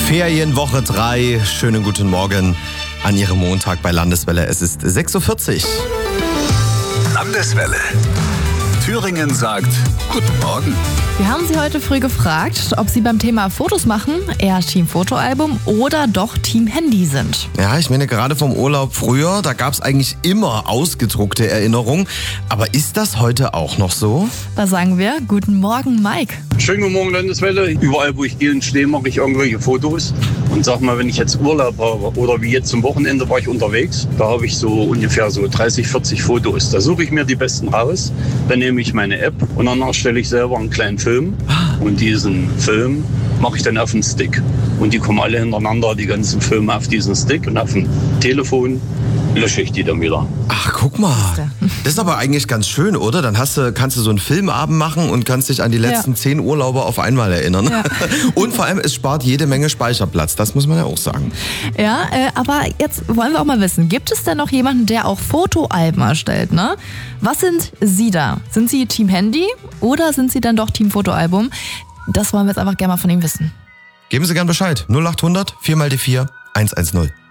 Ferienwoche 3. Schönen guten Morgen an Ihrem Montag bei Landeswelle. Es ist 6.40 Uhr. Landeswelle. Thüringen sagt Guten Morgen. Wir haben Sie heute früh gefragt, ob Sie beim Thema Fotos machen eher Team Fotoalbum oder doch Team Handy sind. Ja, ich meine, gerade vom Urlaub früher, da gab es eigentlich immer ausgedruckte Erinnerungen. Aber ist das heute auch noch so? Da sagen wir Guten Morgen, Mike. Schönen guten Morgen, Landeswelle. Überall, wo ich gehe und stehe, mache ich irgendwelche Fotos. Und sag mal, wenn ich jetzt Urlaub habe oder wie jetzt zum Wochenende war ich unterwegs, da habe ich so ungefähr so 30, 40 Fotos. Da suche ich mir die besten raus, dann nehme ich meine App und dann erstelle ich selber einen kleinen Film. Und diesen Film mache ich dann auf den Stick. Und die kommen alle hintereinander, die ganzen Filme auf diesen Stick. Und auf dem Telefon lösche ich die dann wieder. Ach, guck mal. Das ist aber eigentlich ganz schön, oder? Dann kannst du so einen Filmabend machen und kannst dich an die letzten 10 Urlaube auf einmal erinnern. Ja. Und vor allem, es spart jede Menge Speicherplatz. Das muss man ja auch sagen. Ja, aber jetzt wollen wir auch mal wissen, gibt es denn noch jemanden, der auch Fotoalben erstellt, ne? Was sind Sie da? Sind Sie Team Handy oder sind Sie dann doch Team Fotoalbum? Das wollen wir jetzt einfach gerne mal von ihm wissen. Geben Sie gern Bescheid. 0800 4 mal die 4 110.